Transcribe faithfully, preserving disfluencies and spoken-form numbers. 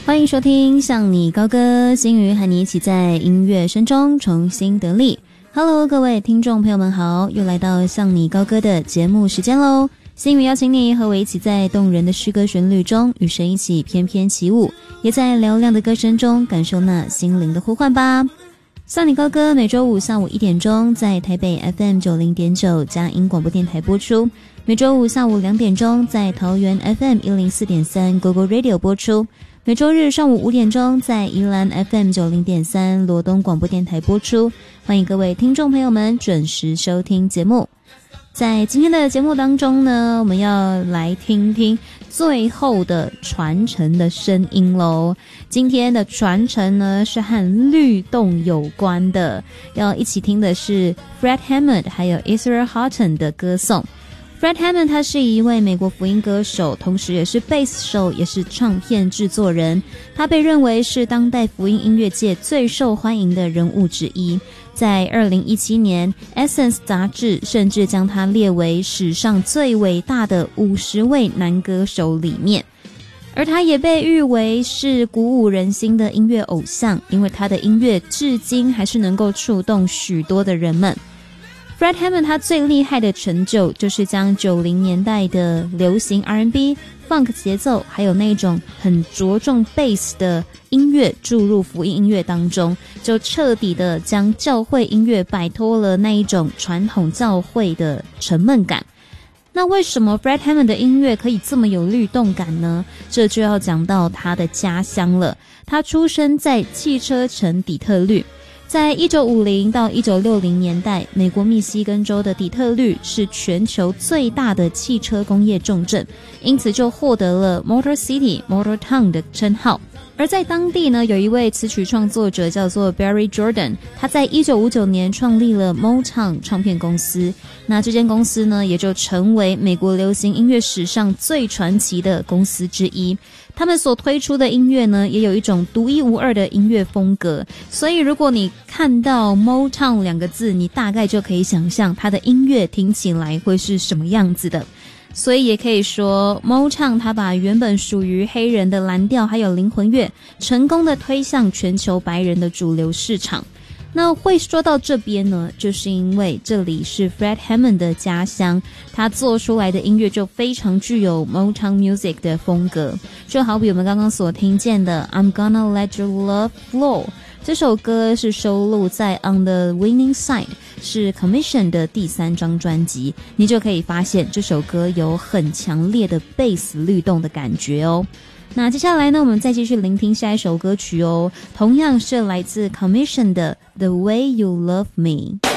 欢迎收听向你高歌，心瑜和你一起在音乐声中重新得力。Hello， 各位听众朋友们好，又来到向你高歌的节目时间喽。心瑜邀请你和我一起在动人的诗歌旋律中与神一起翩翩起舞，也在嘹亮的歌声中感受那心灵的呼唤吧。向你高歌每周五下午一点钟在台北 F M 九十点九 佳音广播电台播出，每周五下午两点钟在桃园 F M 一零四点三 Google Radio 播出，每周日上午五点钟在宜兰 F M 九十点三 罗东广播电台播出。欢迎各位听众朋友们准时收听节目。在今天的节目当中呢，我们要来听听最后的传承的声音咯。今天的传承呢是和律动有关的，要一起听的是 Fred Hammond 还有 Israel Houghton 的歌颂。Fred Hammond 他是一位美国福音歌手，同时也是贝斯手，也是唱片制作人。他被认为是当代福音音乐界最受欢迎的人物之一。在二零一七年 Essence 杂志甚至将他列为史上最伟大的五十位男歌手里面，而他也被誉为是鼓舞人心的音乐偶像，因为他的音乐至今还是能够触动许多的人们。Fred Hammond 他最厉害的成就就是将九零年代的流行 R and B、Funk 节奏，还有那种很着重 Bass 的音乐注入福音音乐当中，就彻底的将教会音乐摆脱了那一种传统教会的沉闷感。那为什么 Fred Hammond 的音乐可以这么有律动感呢？这就要讲到他的家乡了。他出生在汽车城底特律。在一九五零到一九六零年代，美国密西根州的底特律是全球最大的汽车工业重镇，因此就获得了 Motor City、Motor Town 的称号。而在当地呢，有一位词曲创作者叫做 Barry Jordan， 他在一九五九年创立了 Motown 唱片公司。那这间公司呢，也就成为美国流行音乐史上最传奇的公司之一。他们所推出的音乐呢，也有一种独一无二的音乐风格。所以如果你看到 Motown 两个字，你大概就可以想象它的音乐听起来会是什么样子的。所以也可以说 Motown 它把原本属于黑人的蓝调还有灵魂乐成功的推向全球白人的主流市场。那会说到这边呢，就是因为这里是 Fred Hammond 的家乡，他做出来的音乐就非常具有 Motown Music 的风格，就好比我们刚刚所听见的 I'm Gonna Let Your Love Flow， 这首歌是收录在 On the Winning Side， 是 Commission 的第三张专辑，你就可以发现这首歌有很强烈的 bass 律动的感觉哦。那接下来呢，我们再继续聆听下一首歌曲哦，同样是来自 Commission 的 The Way You Love Me。